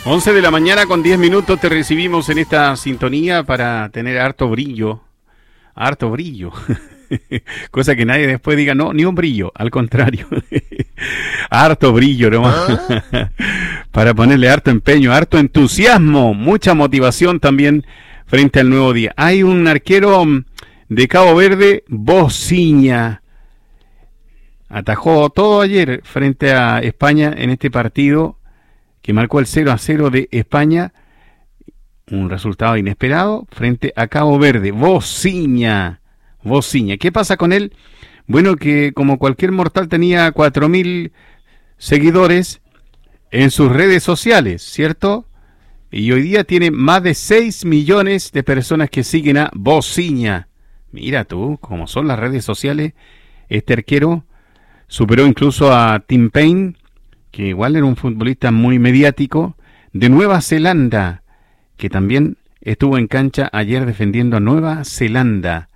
11 de la mañana con 10 minutos te recibimos en esta sintonía para tener harto brillo. Harto brillo. Cosa que nadie después diga, no, ni un brillo, al contrario. Harto brillo nomás. Para ponerle harto empeño, harto entusiasmo, mucha motivación también frente al nuevo día. Hay un arquero de Cabo Verde, Bociña. Atajó todo ayer frente a España en este partido que marcó el 0-0 de España, un resultado inesperado frente a Cabo Verde. Bociña. ¿Qué pasa con él? Bueno, que como cualquier mortal tenía 4.000 seguidores en sus redes sociales, ¿cierto? Y hoy día tiene más de 6 millones de personas que siguen a Bociña. Mira tú, cómo son las redes sociales. Este arquero superó incluso a Tim Payne, que igual era un futbolista muy mediático, de Nueva Zelanda, que también estuvo en cancha ayer defendiendo a Nueva Zelanda.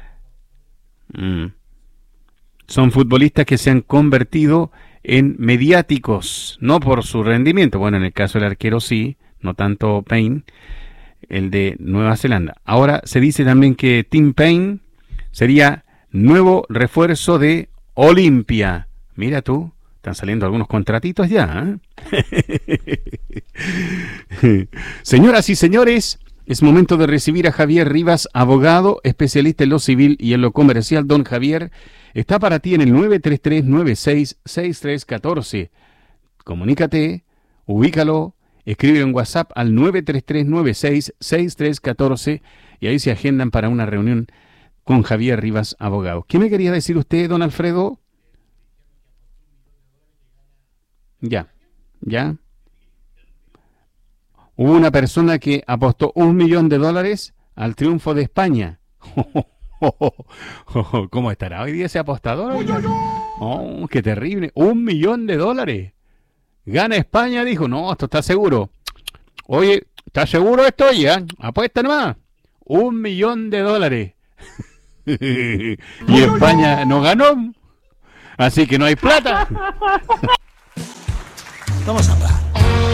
Son futbolistas que se han convertido en mediáticos, no por su rendimiento, bueno, en el caso del arquero sí, no tanto Payne, el de Nueva Zelanda. Ahora se dice también que Tim Payne sería nuevo refuerzo de Olimpia. Mira tú. Están saliendo algunos contratitos ya, ¿eh? Señoras y señores, es momento de recibir a Javier Rivas, abogado, especialista en lo civil y en lo comercial. Don Javier está para ti en el 933-966314. Comunícate, ubícalo, escribe en WhatsApp al 933-966314 y ahí se agendan para una reunión con Javier Rivas, abogado. ¿Qué me quería decir usted, don Alfredo? Ya. Hubo una persona que apostó $1 millón al triunfo de España. ¿Cómo estará hoy día ese apostador? Oh, qué terrible. $1 millón. Gana España, dijo. No, esto está seguro. Oye, ¿está seguro esto? Ya, apuesta nomás. $1 millón. Y España no ganó. Así que no hay plata. Vamos a hablar.